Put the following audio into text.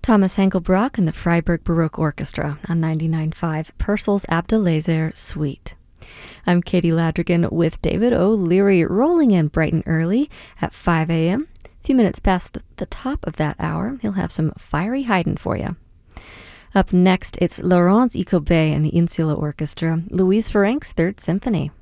Thomas Henkelbrock and the Freiburg Baroque Orchestra on 99.5 Purcell's Abdelazer Suite. I'm Katie Ladrigan with David O'Leary, rolling in bright and early at 5 a.m. A few minutes past the top of that hour, he'll have some fiery Haydn for you. Up next, it's Laurence Icobet and the Insula Orchestra, Louise Ferenc's Third Symphony.